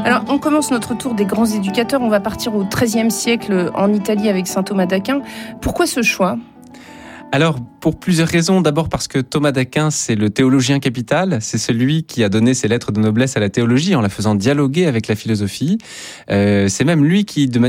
Alors, on commence notre tour des grands éducateurs. On va partir au XIIIe siècle en Italie avec saint Thomas d'Aquin. Pourquoi ce choix ? Alors, pour plusieurs raisons. D'abord parce que Thomas d'Aquin, c'est le théologien capital. C'est celui qui a donné ses lettres de noblesse à la théologie en la faisant dialoguer avec la philosophie. C'est même lui qui, de